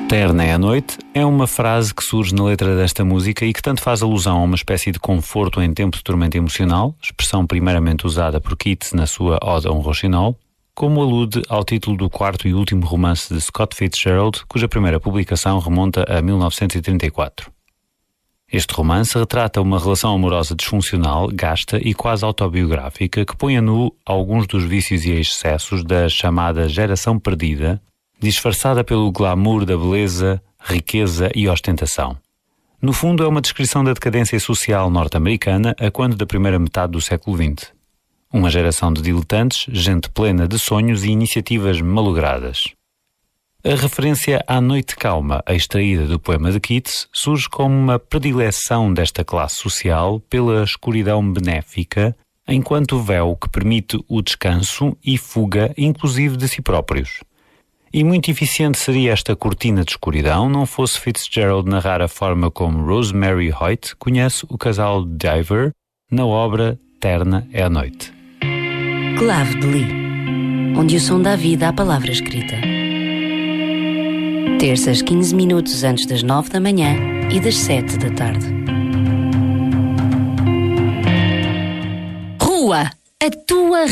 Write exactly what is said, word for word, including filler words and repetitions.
Terna é a noite é uma frase que surge na letra desta música e que tanto faz alusão a uma espécie de conforto em tempo de tormenta emocional, expressão primeiramente usada por Keats na sua Ode a um Rouxinol, como alude ao título do quarto e último romance de Scott Fitzgerald, cuja primeira publicação remonta a mil novecentos e trinta e quatro. Este romance retrata uma relação amorosa disfuncional, gasta e quase autobiográfica que põe a nu alguns dos vícios e excessos da chamada geração perdida, disfarçada pelo glamour da beleza, riqueza e ostentação. No fundo, é uma descrição da decadência social norte-americana a quando da primeira metade do século vinte. Uma geração de diletantes, gente plena de sonhos e iniciativas malogradas. A referência à noite calma, extraída do poema de Keats, surge como uma predileção desta classe social pela escuridão benéfica, enquanto véu que permite o descanso e fuga, inclusive de si próprios. E muito eficiente seria esta cortina de escuridão não fosse Fitzgerald narrar a forma como Rosemary Hoyt conhece o casal Diver na obra Terna é a Noite. Clave de Lis, onde o som dá vida à palavra escrita. Terças, quinze minutos antes das nove da manhã e das sete da tarde. Rua, a tua